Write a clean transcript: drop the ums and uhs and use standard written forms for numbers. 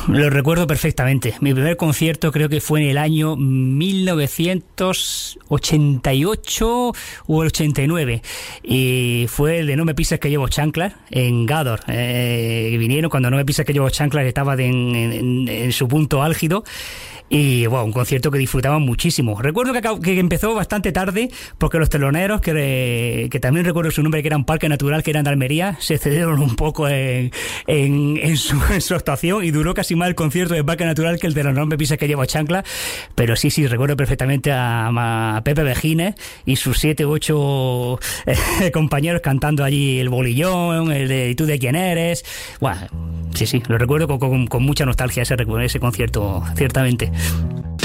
Lo recuerdo perfectamente. Mi primer concierto creo que fue en el año 1988 o el 89. Y fue el de No me pises que llevo chanclas en Gádor. Vinieron cuando No me pises que llevo chanclas estaba en su punto álgido. Y bueno, un concierto que disfrutaban muchísimo. Recuerdo que empezó bastante tarde porque los teloneros, que también recuerdo su nombre, que era un Parque Natural, que eran de Almería, se excedieron un poco en su actuación y duró casi más el concierto de Parque Natural que el de los No me pises que llevo chancla. Pero sí, recuerdo perfectamente a Pepe Vejines y sus 7 u 8 compañeros cantando allí el bolillón, el de ¿Y tú de quién eres? Bueno, sí, lo recuerdo con mucha nostalgia ese concierto, ciertamente.